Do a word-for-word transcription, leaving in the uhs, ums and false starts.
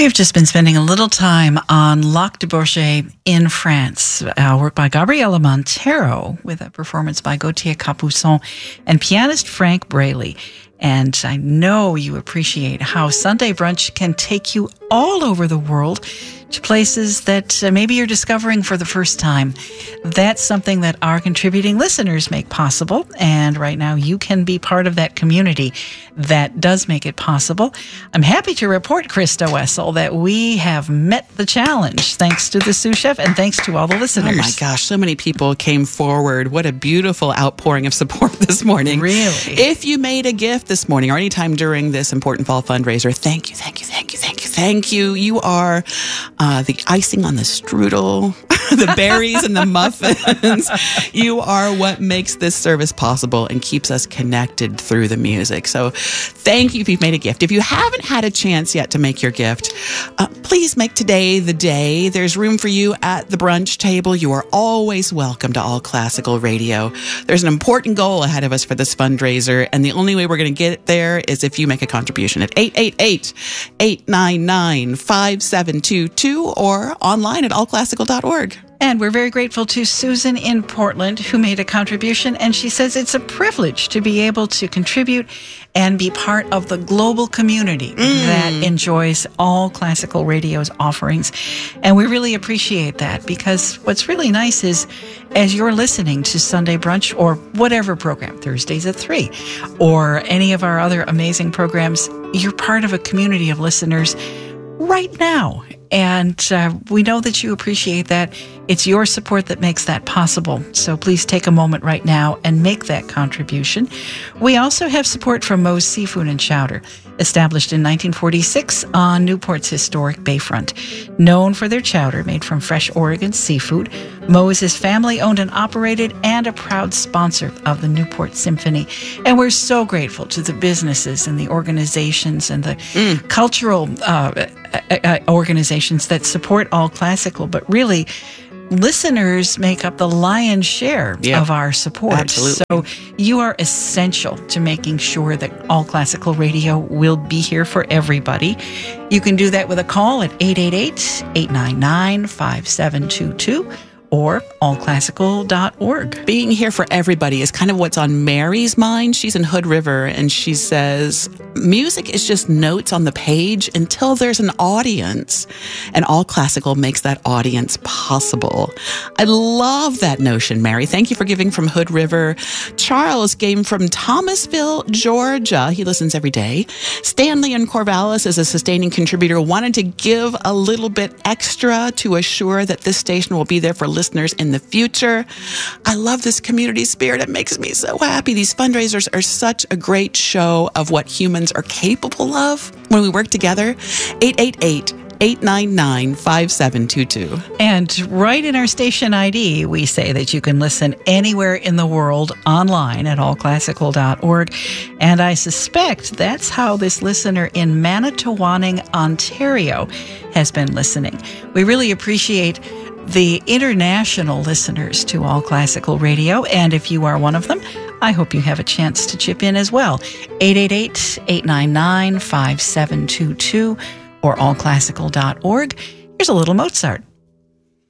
We've just been spending a little time on Lac de Bourget in France, uh, work by Gabriela Montero with a performance by Gauthier Capuçon and pianist Frank Braley. And I know you appreciate how Sunday Brunch can take you all over the world to places that uh, maybe you're discovering for the first time. That's something that our contributing listeners make possible. And right now you can be part of that community that does make it possible. I'm happy to report, Krista Wessel, that we have met the challenge thanks to the sous chef and thanks to all the listeners. Oh my gosh, so many people came forward. What a beautiful outpouring of support this morning. Really? If you made a gift this morning or anytime during this important fall fundraiser, thank you, thank you, thank you, thank you, thank you. You are uh, the icing on the strudel, the berries and the muffins. You are what makes this service possible and keeps us connected through the music. So thank you if you've made a gift. If you haven't had a chance yet to make your gift, uh, please make today the day. There's room for you at the brunch table. You are always welcome to All Classical Radio. There's an important goal ahead of us for this fundraiser, and the only way we're going to get there is if you make a contribution at eight eight eight, eight nine nine, five seven two two or online at all classical dot org. And we're very grateful to Susan in Portland who made a contribution. And she says it's a privilege to be able to contribute and be part of the global community mm. that enjoys All Classical Radio's offerings. And we really appreciate that, because what's really nice is as you're listening to Sunday Brunch or whatever program, Thursdays at three, or any of our other amazing programs, you're part of a community of listeners right now. And uh, we know that you appreciate that. It's your support that makes that possible. So please take a moment right now and make that contribution. We also have support from Moe's Seafood and Chowder, established in nineteen forty-six on Newport's historic bayfront. Known for their chowder made from fresh Oregon seafood, Moe's is family-owned and operated and a proud sponsor of the Newport Symphony. And we're so grateful to the businesses and the organizations and the mm. cultural uh, uh, organizations that support All Classical, but really listeners make up the lion's share yep. of our support. Absolutely. So you are essential to making sure that All Classical Radio will be here for everybody. You can do that with a call at eight eight eight, eight nine nine, five seven two two or all classical dot org. Being here for everybody is kind of what's on Mary's mind. She's in Hood River, and she says, music is just notes on the page until there's an audience, and All Classical makes that audience possible. I love that notion, Mary. Thank you for giving from Hood River. Charles gave from Thomasville, Georgia. He listens every day. Stanley in Corvallis is a sustaining contributor, wanted to give a little bit extra to assure that this station will be there for listeners in the future. I love this community spirit. It makes me so happy. These fundraisers are such a great show of what humans are capable of when we work together. eight eight eight, eight nine nine, five seven two two. And right in our station I D, we say that you can listen anywhere in the world online at all classical dot org. And I suspect that's how this listener in Manitowoc, Ontario has been listening. We really appreciate the international listeners to All Classical Radio, and if you are one of them, I hope you have a chance to chip in as well. eight eight eight, eight nine nine, five seven two two or all classical dot org. Here's a little Mozart.